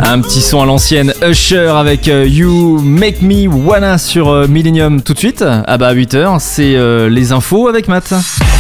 Un petit son à l'ancienne, Usher avec You Make Me Wanna sur Millennium tout de suite. Ah bah à 8h, c'est les infos avec Matt.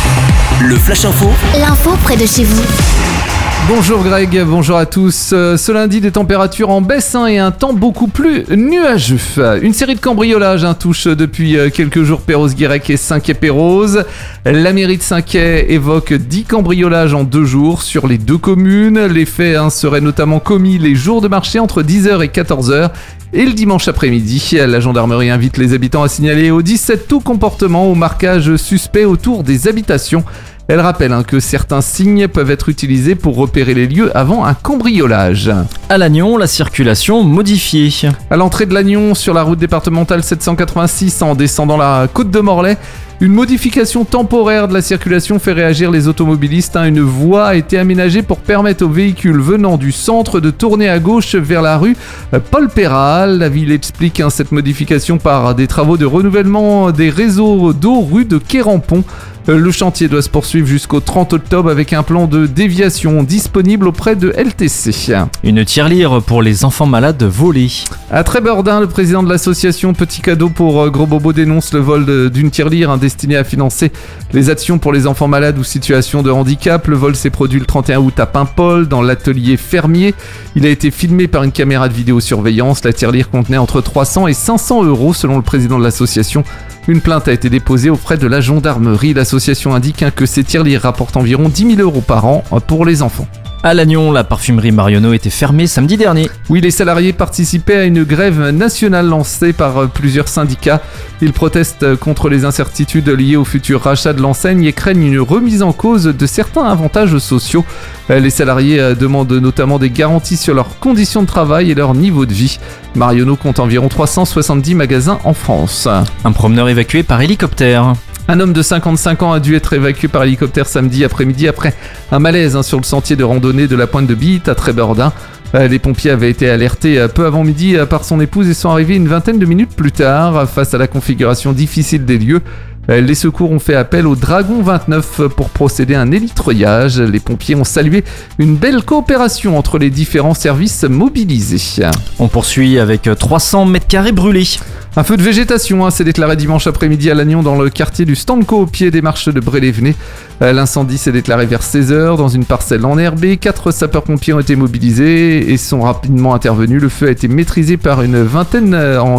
Le Flash Info. L'info près de chez vous. Bonjour Greg, bonjour à tous. Ce lundi, des températures en baisse et un temps beaucoup plus nuageux. Une série de cambriolages touche depuis quelques jours Perros-Guirec et Saint-Quay-Pérouse. La mairie de Saint-Quay évoque 10 cambriolages en 2 jours sur les 2 communes. Les faits seraient notamment commis les jours de marché entre 10h et 14h. Et le dimanche après-midi, la gendarmerie invite les habitants à signaler au 17 tout comportement ou marquage suspect autour des habitations. Elle rappelle que certains signes peuvent être utilisés pour repérer les lieux avant un cambriolage. À Lannion, la circulation modifiée. À l'entrée de Lannion, sur la route départementale 786 en descendant la côte de Morlaix, une modification temporaire de la circulation fait réagir les automobilistes. Une voie a été aménagée pour permettre aux véhicules venant du centre de tourner à gauche vers la rue Paul Péral. La ville explique cette modification par des travaux de renouvellement des réseaux d'eau rue de Quérampont. Le chantier doit se poursuivre jusqu'au 30 octobre avec un plan de déviation disponible auprès de LTC. Une tirelire pour les enfants malades volés. À Trébordin, le président de l'association Petit Cadeau pour Gros Bobo dénonce le vol d'une tirelire destinée à financer les actions pour les enfants malades ou situations de handicap. Le vol s'est produit le 31 août à Paimpol, dans l'atelier fermier. Il a été filmé par une caméra de vidéosurveillance. La tirelire contenait entre 300 et 500 euros selon le président de l'association. Une plainte a été déposée auprès de la gendarmerie. L'association indique que ces tirelires rapportent environ 10 000 euros par an pour les enfants. À Lannion, la parfumerie Marionneau était fermée samedi dernier. Oui, les salariés participaient à une grève nationale lancée par plusieurs syndicats. Ils protestent contre les incertitudes liées au futur rachat de l'enseigne et craignent une remise en cause de certains avantages sociaux. Les salariés demandent notamment des garanties sur leurs conditions de travail et leur niveau de vie. Marionneau compte environ 370 magasins en France. Un promeneur évacué par hélicoptère. Un homme de 55 ans a dû être évacué par hélicoptère samedi après-midi après un malaise sur le sentier de randonnée de la Pointe de Bitte à Trébordin. Les pompiers avaient été alertés peu avant midi par son épouse et sont arrivés une vingtaine de minutes plus tard. Face à la configuration difficile des lieux, les secours ont fait appel au Dragon 29 pour procéder à un hélitreuillage. Les pompiers ont salué une belle coopération entre les différents services mobilisés. On poursuit avec 300 mètres carrés brûlés. Un feu de végétation s'est déclaré dimanche après-midi à Lannion dans le quartier du Stanco au pied des marches de Brélévenez. L'incendie s'est déclaré vers 16h dans une parcelle enherbée. 4 sapeurs-pompiers ont été mobilisés et sont rapidement intervenus. Le feu a été maîtrisé en une vingtaine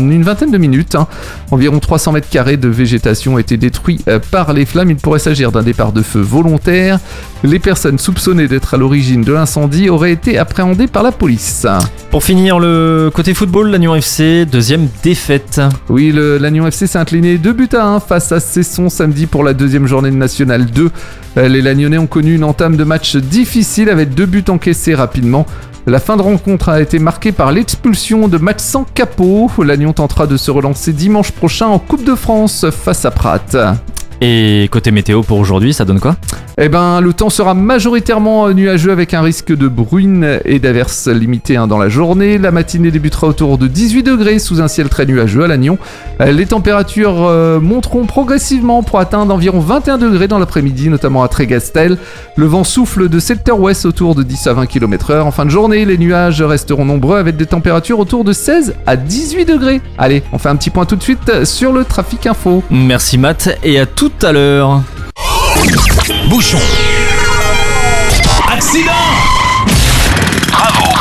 de minutes. Environ 300 mètres carrés de végétation ont été détruits par les flammes. Il pourrait s'agir d'un départ de feu volontaire. Les personnes soupçonnées d'être à l'origine de l'incendie auraient été appréhendées par la police. Pour finir, le côté football, Lannion FC, deuxième défaite. Oui, le Lannion FC s'est incliné 2-1 face à Cesson samedi pour la 2e journée de National 2. Les Lagnonnais ont connu une entame de match difficile avec 2 buts encaissés rapidement. La fin de rencontre a été marquée par l'expulsion de Maxence Capot. Lannion tentera de se relancer dimanche prochain en Coupe de France face à Prat. Et côté météo pour aujourd'hui, ça donne quoi ? Le temps sera majoritairement nuageux avec un risque de bruine et d'averses limitées dans la journée. La matinée débutera autour de 18 degrés sous un ciel très nuageux à Lannion. Les températures monteront progressivement pour atteindre environ 21 degrés dans l'après-midi, notamment à Trégastel. Le vent souffle de secteur-ouest autour de 10 à 20 km/h. En fin de journée, les nuages resteront nombreux avec des températures autour de 16 à 18 degrés. Allez, on fait un petit point tout de suite sur le trafic info. Merci Matt et à tout à l'heure. Bouchon. Accident. Bravo.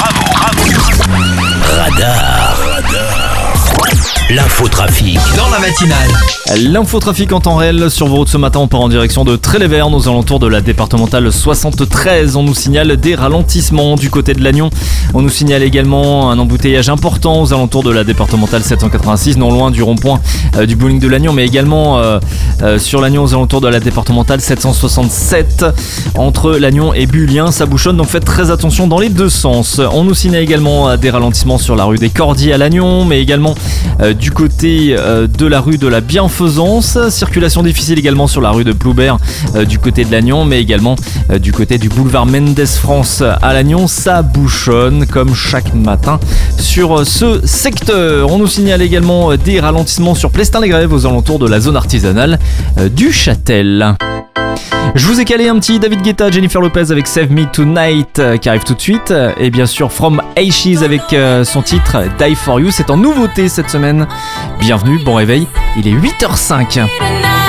Radar. L'infotrafic dans la matinale. L'infotrafic en temps réel sur vos routes ce matin, on part en direction de Trélévern aux alentours de la départementale 73. On nous signale des ralentissements du côté de Lannion. On nous signale également un embouteillage important aux alentours de la départementale 786, non loin du rond-point du bowling de Lannion, mais également sur Lannion aux alentours de la départementale 767 entre Lannion et Bullien. Ça bouchonne, donc faites très attention dans les deux sens. On nous signale également des ralentissements sur la rue des Cordiers à Lannion, mais également du côté de la rue de la Bienfaisance. Circulation difficile également sur la rue de Ploubert du côté de Lannion, mais également du côté du boulevard Mendes France à Lannion. Ça bouchonne comme chaque matin sur ce secteur. On nous signale également des ralentissements sur Plestin-les-Grèves aux alentours de la zone artisanale du Châtel. Je vous ai calé un petit David Guetta, Jennifer Lopez avec Save Me Tonight qui arrive tout de suite. Et bien sûr From Ashes avec son titre Die For You. C'est en nouveauté cette semaine. Bienvenue, bon réveil, il est 8h05.